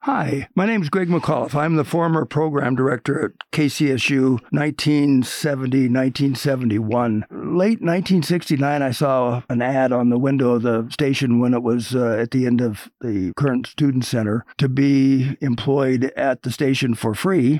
Hi, my name is Greg McAuliffe. I'm the former program director at KCSU 1970-1971. Late 1969, I saw an ad on the window of the station when it was at the end of the current student center to be employed at the station for free